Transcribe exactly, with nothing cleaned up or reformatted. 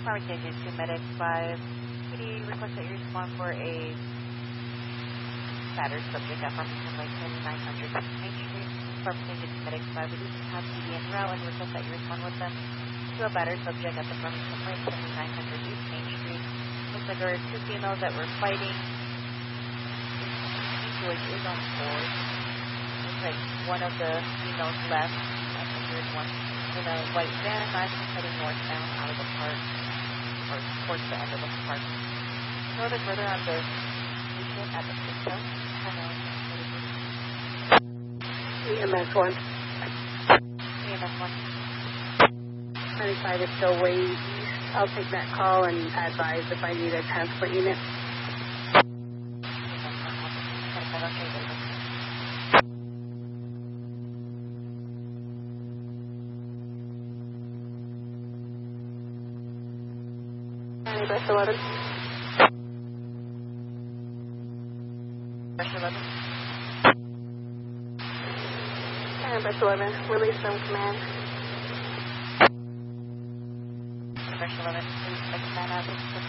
Farming Station to Medic five. P D request that you respond for a battered subject at Farmington Lake twenty-nine hundred Main Street. Farming Station to Medic five. We do have P D en route and request that you respond with them to a battered subject at the Farmington Lake twenty-nine hundred East Main Street. Looks like there are two females that were fighting. George is on board. Looks like one of the females left and injured one in a white van. I'm heading northbound out of the park, or towards the end of the park. No other further on the station at the hotel. E M S one. E M S one. ninety-five is still way east. I'll take that call and advise if I need a transport unit. Brush eleven. Brush eleven. And Brush eleven, release from command. Brush eleven, please take command out of the